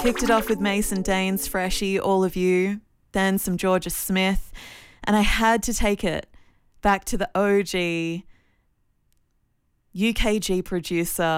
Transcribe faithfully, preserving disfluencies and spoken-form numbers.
Kicked it off with Mason Dane's Freshie, All of You, then some Georgia Smith, and I had to take it back to the O G U K G producer